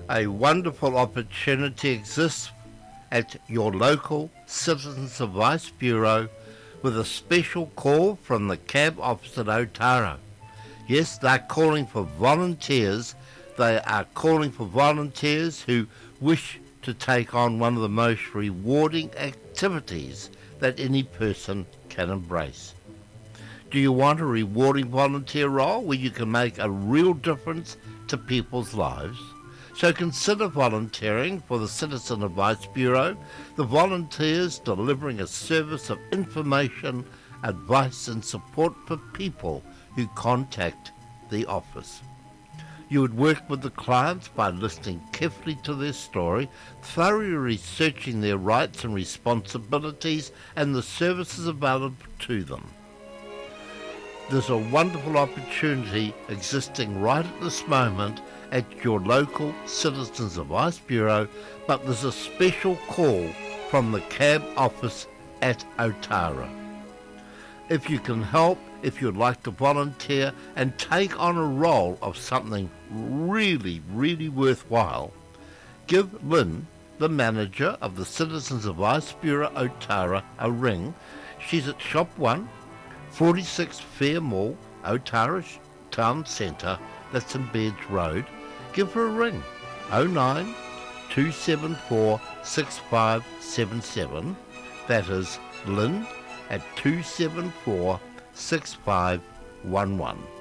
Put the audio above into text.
A wonderful opportunity exists at your local Citizens Advice Bureau with a special call from the CAB office at Otara. Yes, they're calling for volunteers. They are calling for volunteers who wish to take on one of the most rewarding activities that any person can embrace. Do you want a rewarding volunteer role where you can make a real difference to people's lives? So consider volunteering for the Citizen Advice Bureau, the volunteers delivering a service of information, advice and support for people who contact the office. You would work with the clients by listening carefully to their story, thoroughly researching their rights and responsibilities and the services available to them. There's a wonderful opportunity existing right at this moment at your local Citizens Advice Bureau, but there's a special call from the CAB office at Otara. If you can help, if you'd like to volunteer and take on a role of something really, really worthwhile, give Lynn, the manager of the Citizens Advice Bureau Otara, a ring. She's at Shop 1, 46 Fair Mall, Otara Town Centre, that's in Beds Road. Give her a ring, 09 274 6577. That is Lynn at 274 6511.